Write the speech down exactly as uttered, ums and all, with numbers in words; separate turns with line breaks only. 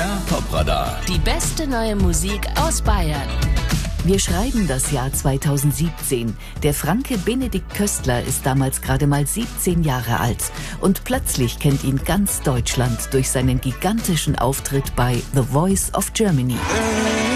R Top Radar.
Die beste neue Musik aus Bayern.
Wir schreiben das Jahr zweitausendsiebzehn. Der Franke Benedikt Köstler ist damals gerade mal siebzehn Jahre alt. Und plötzlich kennt ihn ganz Deutschland durch seinen gigantischen Auftritt bei The Voice of Germany.